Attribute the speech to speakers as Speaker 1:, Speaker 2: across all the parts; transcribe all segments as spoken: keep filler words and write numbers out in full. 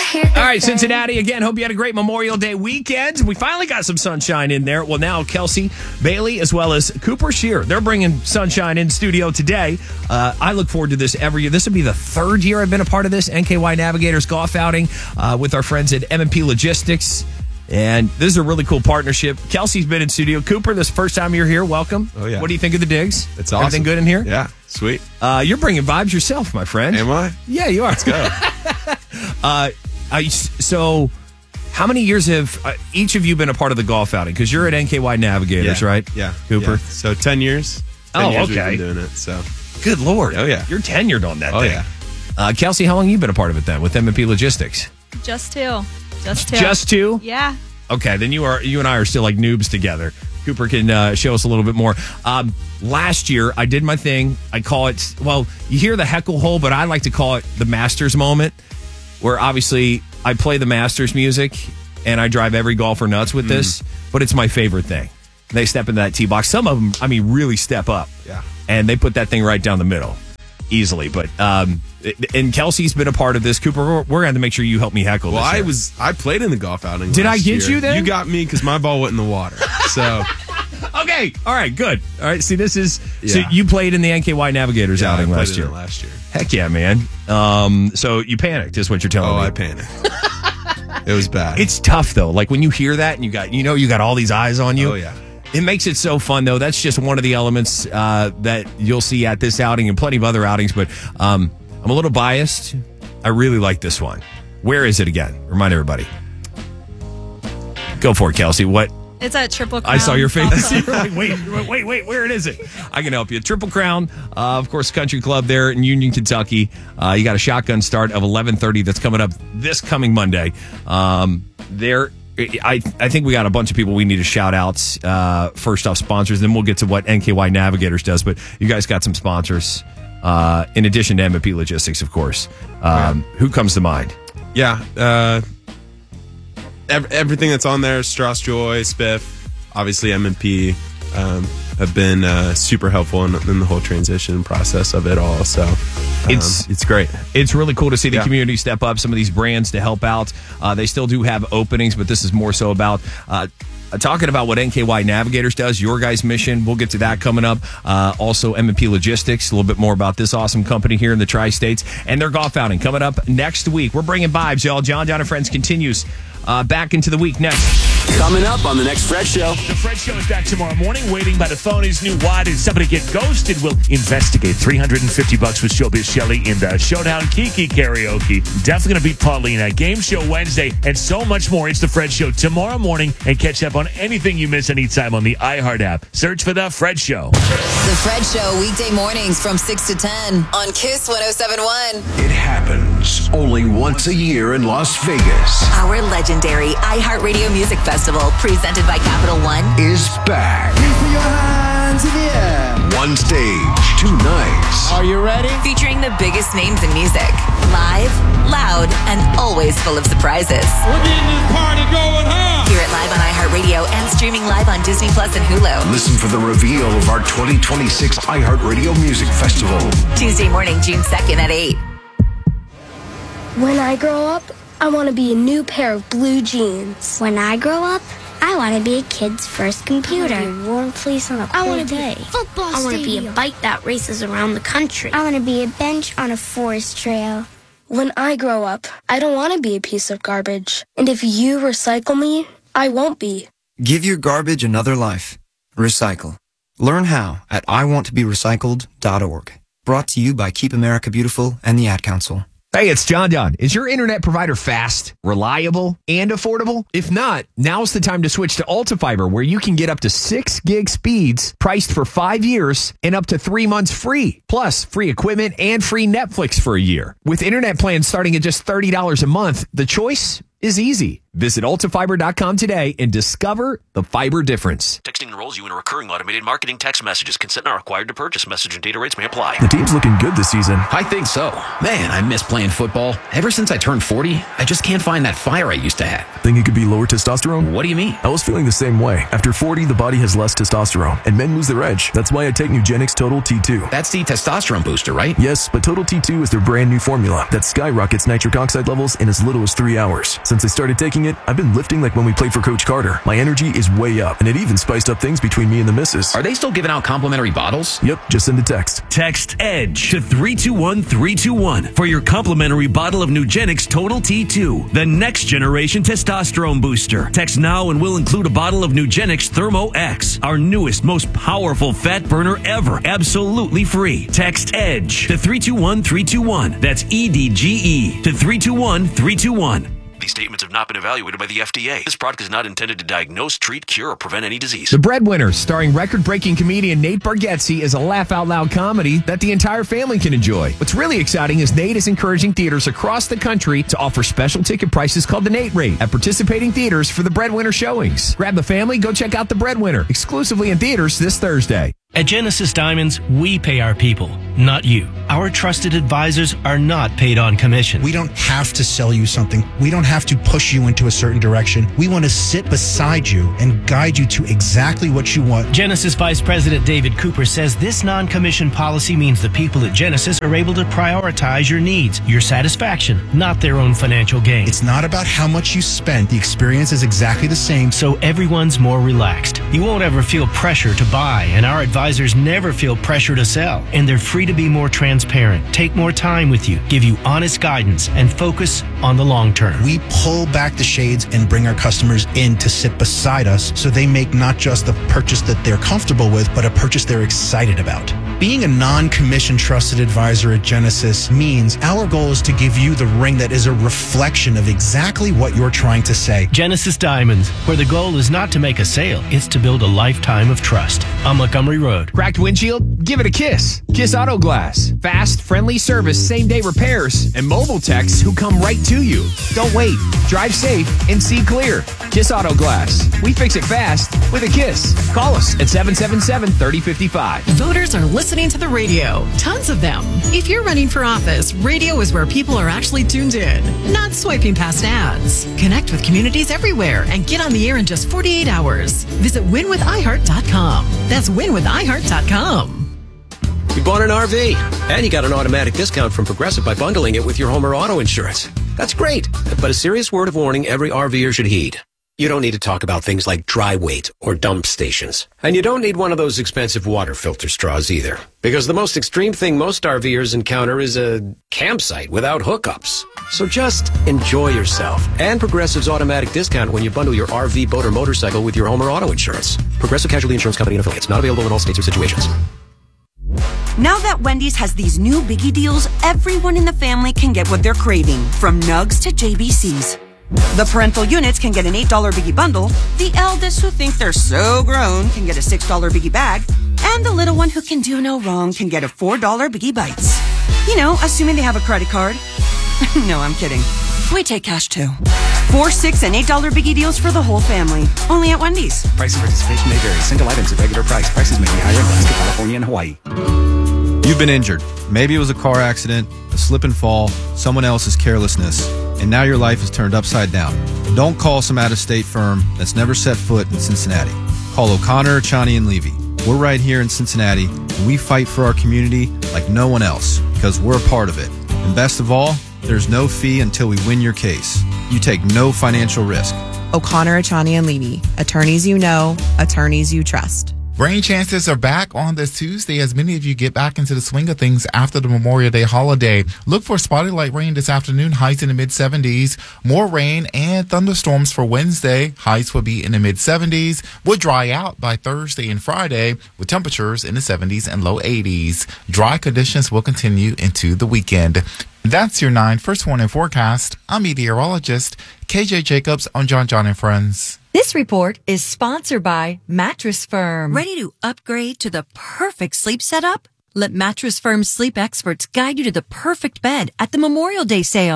Speaker 1: All right, Cincinnati, again, hope you had a great Memorial Day weekend. We finally got some sunshine in there. Well, now Kelsey Bailey as well as Cooper Shear, they're bringing sunshine in studio today. Uh, I look forward to this every year. This will be the third year I've been a part of this N K Y Navigators golf outing uh, with our friends at M and P Logistics. And this is a really cool partnership. Kelsey's been in studio. Cooper, this is the first time you're here. Welcome.
Speaker 2: Oh, yeah.
Speaker 1: What do you think of the digs?
Speaker 2: It's awesome.
Speaker 1: Everything good in here?
Speaker 2: Yeah, sweet.
Speaker 1: Uh, you're bringing vibes yourself, my friend.
Speaker 2: Am I?
Speaker 1: Yeah, you are.
Speaker 2: Let's go.
Speaker 1: uh, I, so, how many years have uh, each of you been a part of the golf outing? Because you're at N K Y Navigators,
Speaker 2: yeah.
Speaker 1: right?
Speaker 2: Yeah.
Speaker 1: Cooper?
Speaker 2: Yeah. So, ten years. ten
Speaker 1: Oh,
Speaker 2: years
Speaker 1: okay.
Speaker 2: We've been doing it, so.
Speaker 1: Good Lord.
Speaker 2: Oh, yeah.
Speaker 1: You're tenured on that
Speaker 2: oh,
Speaker 1: thing.
Speaker 2: yeah.
Speaker 1: Uh, Kelsey, how long have you been a part of it then with M and P Logistics?
Speaker 3: Just two. Just two.
Speaker 1: Just two?
Speaker 3: Yeah.
Speaker 1: Okay, then you are you and I are still like noobs together. Cooper can uh, show us a little bit more. Um, last year, I did my thing. I call it, well, you hear the heckle hole, but I like to call it the Masters moment, where obviously I play the Masters music and I drive every golfer nuts with this, mm. but it's my favorite thing. They step into that tee box. Some of them, I mean, really step up.
Speaker 2: Yeah.
Speaker 1: And they put that thing right down the middle easily. But, um, and Kelsey's been a part of this. Cooper, we're, we're going to have to make sure you help me heckle
Speaker 2: well,
Speaker 1: this
Speaker 2: I
Speaker 1: year.
Speaker 2: was, I played in the golf outing.
Speaker 1: Did I
Speaker 2: last
Speaker 1: get
Speaker 2: year.
Speaker 1: you then?
Speaker 2: You got me because my ball went in the water. So.
Speaker 1: Okay. All right. Good. All right. See, this is,
Speaker 2: Yeah.
Speaker 1: so you played in the N K Y Navigators
Speaker 2: yeah,
Speaker 1: outing
Speaker 2: I played
Speaker 1: last
Speaker 2: in
Speaker 1: year.
Speaker 2: it last year.
Speaker 1: Heck yeah, man. Um, so you panicked is what you're telling
Speaker 2: Oh,
Speaker 1: me.
Speaker 2: I panicked. It was bad.
Speaker 1: It's tough though. Like when you hear that and you got, you know, you got all these eyes on you.
Speaker 2: Oh, yeah.
Speaker 1: It makes it so fun, though. That's just one of the elements uh, that you'll see at this outing and plenty of other outings. But um, I'm a little biased. I really like this one. Where is it again? Remind everybody. Go for it, Kelsey. What?
Speaker 3: It's at Triple Crown.
Speaker 1: I saw your face.
Speaker 3: Golf
Speaker 1: wait, wait, wait, wait. Where is it? I can help you. Triple Crown, uh, of course, Country Club there in Union, Kentucky. Uh, you got a shotgun start of eleven thirty that's coming up this coming Monday. Um, there. I I think we got a bunch of people we need to shout out. Uh, first off, sponsors. Then we'll get to what N K Y Navigators does. But you guys got some sponsors uh, in addition to M and P Logistics, of course. Um, yeah. Who comes to mind?
Speaker 2: Yeah, uh, ev- everything that's on there: Strauss Joy, Spiff, obviously M and P, um, have been uh, super helpful in, in the whole transition process of it all. So. Um,
Speaker 1: It's
Speaker 2: it's great.
Speaker 1: It's really cool to see the
Speaker 2: yeah.
Speaker 1: community step up, some of these brands to help out. Uh, they still do have openings, but this is more so about uh, talking about what N K Y Navigators does, your guys' mission. We'll get to that coming up. Uh, also, M and P Logistics, a little bit more about this awesome company here in the Tri-States and their golf outing coming up next week. We're bringing vibes, y'all. John John and Friends continues uh, back into the week next.
Speaker 4: Coming up on the next Fred Show.
Speaker 5: The Fred Show is back tomorrow morning. Waiting by the phone is new. Why did somebody get ghosted? We'll investigate. three hundred fifty bucks with Showbiz Shelley in the Showdown Kiki karaoke. Definitely going to beat Paulina. Game Show Wednesday and so much more. It's the Fred Show tomorrow morning. And catch up on anything you miss anytime on the iHeart app. Search for the Fred Show.
Speaker 6: The Fred Show weekday mornings from six to ten on Kiss one oh seven point one.
Speaker 7: It happens only once a year in Las Vegas.
Speaker 6: Our legendary iHeartRadio Music Festival, presented by Capital One,
Speaker 7: is back.
Speaker 8: Put your hands in the air.
Speaker 7: One stage, two nights.
Speaker 8: Are you ready?
Speaker 6: featuring the biggest names in music. Live, loud, and always full of surprises.
Speaker 8: We're getting this party going, huh?
Speaker 6: Hear it live on iHeartRadio and streaming live on Disney Plus and Hulu.
Speaker 7: Listen for the reveal of our twenty twenty-six iHeartRadio Music Festival.
Speaker 6: Tuesday morning, June second at eight.
Speaker 9: When I grow up, I want to be a new pair of blue jeans.
Speaker 10: When I grow up, I want to be a kid's first computer.
Speaker 9: I want to be a warm fleece on a cold
Speaker 10: I want to
Speaker 9: day.
Speaker 10: be a football
Speaker 9: I want to be a
Speaker 10: stadium.
Speaker 9: bike that races around the country.
Speaker 10: I want to be a bench on a forest trail.
Speaker 9: When I grow up, I don't want to be a piece of garbage. And if you recycle me, I won't be.
Speaker 11: Give your garbage another life. Recycle. Learn how at I want to be recycled dot org. Brought to you by Keep America Beautiful and the Ad Council.
Speaker 1: Hey, it's John John. Is your internet provider fast, reliable, and affordable? If not, now's the time to switch to AltaFiber, where you can get up to six gig speeds priced for five years and up to three months free. Plus, free equipment and free Netflix for a year. With internet plans starting at just thirty dollars a month, the choice is easy. Visit Ulta Fiber dot com today and discover the fiber difference.
Speaker 12: Texting enrolls you in a recurring automated marketing text messages. Consent not required to purchase. Message and data rates may apply.
Speaker 13: The team's looking good this season.
Speaker 14: I think so. Man, I miss playing football. Ever since I turned forty, I just can't find that fire I used to have.
Speaker 13: Think it could be lower testosterone?
Speaker 14: What do you mean?
Speaker 13: I was feeling the same way. After forty, the body has less testosterone, and men lose their edge. That's why I take Nugenix Total T two.
Speaker 14: That's the testosterone booster, right?
Speaker 13: Yes, but Total T two is their brand new formula that skyrockets nitric oxide levels in as little as three hours. Since I started taking it, I've been lifting like when we played for Coach Carter. My energy is way up, and it even spiced up things between me and the missus.
Speaker 14: Are they still giving out complimentary bottles?
Speaker 13: Yep, just send a text.
Speaker 15: Text EDGE to three two one three two one for your complimentary bottle of Nugenix Total T two, the next generation testosterone booster. Text now and we'll include a bottle of Nugenix Thermo X, our newest, most powerful fat burner ever, absolutely free. Text EDGE to three two one three two one. That's E D G E to three two one three two one.
Speaker 12: These statements have not been evaluated by the F D A. This product is not intended to diagnose, treat, cure, or prevent any disease.
Speaker 1: The Breadwinners, starring record-breaking comedian Nate Bargatze, is a laugh-out-loud comedy that the entire family can enjoy. What's really exciting is Nate is encouraging theaters across the country to offer special ticket prices called the Nate Rate at participating theaters for the Breadwinner showings. Grab the family, go check out The Breadwinner, exclusively in theaters this Thursday.
Speaker 16: At Genesis Diamonds, we pay our people, not you. Our trusted advisors are not paid on commission.
Speaker 17: We don't have to sell you something. We don't have to push you into a certain direction. We want to sit beside you and guide you to exactly what you want.
Speaker 16: Genesis Vice President David Cooper says this non-commission policy means the people at Genesis are able to prioritize your needs, your satisfaction, not their own financial gain.
Speaker 17: It's not about how much you spend. The experience is exactly the same.
Speaker 16: So everyone's more relaxed. You won't ever feel pressure to buy, and our advisors Advisors never feel pressure to sell, and they're free to be more transparent, take more time with you, give you honest guidance, and focus on the long term.
Speaker 17: We pull back the shades and bring our customers in to sit beside us so they make not just the purchase that they're comfortable with, but a purchase they're excited about. Being a non-commissioned trusted advisor at Genesis means our goal is to give you the ring that is a reflection of exactly what you're trying to say.
Speaker 16: Genesis Diamonds, where the goal is not to make a sale, it's to build a lifetime of trust. On Montgomery Road.
Speaker 1: Cracked windshield? Give it a Kiss. Kiss Auto Glass. Fast, friendly service, same-day repairs, and mobile techs who come right to you. Don't wait. Drive safe and see clear. Kiss Auto Glass. We fix it fast with a kiss. Call us at seven seven seven, three oh five five.
Speaker 18: Voters are listening to the radio. Tons of them. If you're running for office, radio is where people are actually tuned in, not swiping past ads. Connect with communities everywhere and get on the air in just forty-eight hours. Visit win with i heart dot com. That's win with i heart dot com.
Speaker 19: You bought an R V, and you got an automatic discount from Progressive by bundling it with your home or auto insurance. That's great, but a serious word of warning every RVer should heed. You don't need to talk about things like dry weight or dump stations. And you don't need one of those expensive water filter straws either. Because the most extreme thing most RVers encounter is a campsite without hookups. So just enjoy yourself and Progressive's automatic discount when you bundle your R V, boat, or motorcycle with your home or auto insurance. Progressive Casualty Insurance Company and affiliates. Not available in all states or situations.
Speaker 20: Now that Wendy's has these new biggie deals, everyone in the family can get what they're craving, from nugs to J B Cs. The parental units can get an eight dollar biggie bundle, the eldest who think they're so grown can get a six dollar biggie bag, and the little one who can do no wrong can get a four dollar biggie bites. You know, assuming they have a credit card. No, I'm kidding. We take cash too. Four, six, and eight dollar biggie deals for the whole family. Only at Wendy's.
Speaker 21: Price and participation may vary. Single items at regular price. Prices may be higher in Alaska, California, and Hawaii.
Speaker 22: You've been injured. Maybe it was a car accident, a slip and fall, someone else's carelessness, and now your life is turned upside down. Don't call some out-of-state firm that's never set foot in Cincinnati. Call O'Connor, Chani, and Levy. We're right here in Cincinnati, and we fight for our community like no one else because we're a part of it. And best of all, there's no fee until we win your case. You take no financial risk.
Speaker 23: O'Connor, Chani, and Levy. Attorneys you know, attorneys you trust.
Speaker 24: Rain chances are back on this Tuesday as many of you get back into the swing of things after the Memorial Day holiday. Look for spotty light rain this afternoon, highs in the mid seventies. More rain and thunderstorms for Wednesday. Highs will be in the mid seventies. Will dry out by Thursday and Friday with temperatures in the seventies and low eighties. Dry conditions will continue into the weekend. That's your nine First Warning forecast. I'm meteorologist K J Jacobs on John John and Friends.
Speaker 25: This report is sponsored by Mattress Firm.
Speaker 26: Ready to upgrade to the perfect sleep setup? Let Mattress Firm's sleep experts guide you to the perfect bed at the Memorial Day sale.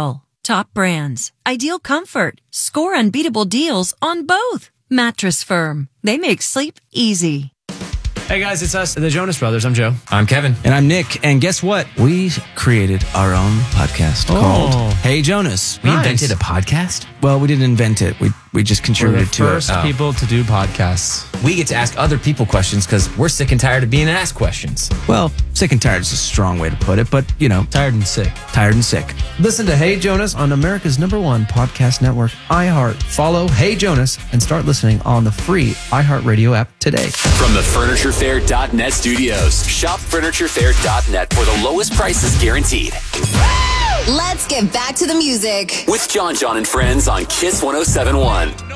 Speaker 26: top brands, ideal comfort, score unbeatable deals on both. Mattress Firm. They make sleep easy.
Speaker 2: Hey guys, it's us, the Jonas Brothers. I'm Joe.
Speaker 3: I'm Kevin.
Speaker 2: And I'm Nick. And guess what? We created our own podcast
Speaker 3: Oh.
Speaker 2: called Hey Jonas.
Speaker 3: We invented a podcast?
Speaker 2: Well, we didn't invent it. We we just
Speaker 3: We're
Speaker 2: contributed
Speaker 3: the
Speaker 2: to
Speaker 3: first
Speaker 2: it.
Speaker 3: people to do podcasts. We get to ask other people questions because we're sick and tired of being asked questions.
Speaker 2: Well, sick and tired is a strong way to put it, but you know,
Speaker 3: tired and sick.
Speaker 2: Tired and sick. Listen to Hey Jonas on America's number one podcast network, iHeart. Follow Hey Jonas and start listening on the free iHeartRadio app today.
Speaker 4: From the Furniture Fair dot net studios, shop Furniture Fair dot net for the lowest prices guaranteed.
Speaker 6: Let's get back to the music.
Speaker 4: With John John and Friends on Kiss one oh seven point one.